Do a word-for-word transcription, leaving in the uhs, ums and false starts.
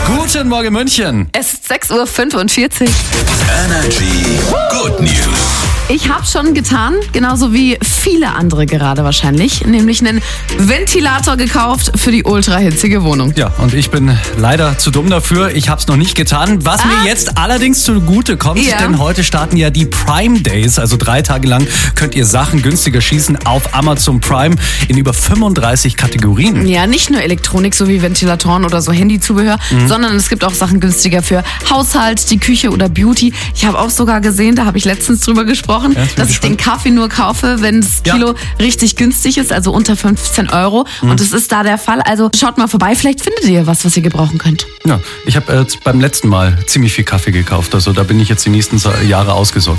Guten Morgen München. Es ist sechs Uhr fünfundvierzig. Energy Good News. Ich habe schon getan, genauso wie viele andere gerade wahrscheinlich, nämlich einen Ventilator gekauft für die ultrahitzige Wohnung. Ja, und ich bin leider zu dumm dafür. Ich habe es noch nicht getan. Was ah. mir jetzt allerdings zugute kommt, ja. denn heute starten ja die Prime Days. Also drei Tage lang könnt ihr Sachen günstiger schießen auf Amazon Prime in über fünfunddreißig Kategorien. Ja, nicht nur Elektronik, so wie Ventilatoren oder so Handyzubehör, mhm. sondern es gibt auch Sachen günstiger für Haushalt, die Küche oder Beauty. Ich habe auch sogar gesehen, da habe ich letztens drüber gesprochen, Ja, dass ich den Kaffee nur kaufe, wenn das Kilo ja. richtig günstig ist, also unter fünfzehn Euro. Mhm. Und es ist da der Fall. Also schaut mal vorbei, vielleicht findet ihr was, was ihr gebrauchen könnt. Ja, ich habe äh, beim letzten Mal ziemlich viel Kaffee gekauft. Also da bin ich jetzt die nächsten Jahre ausgesorgt.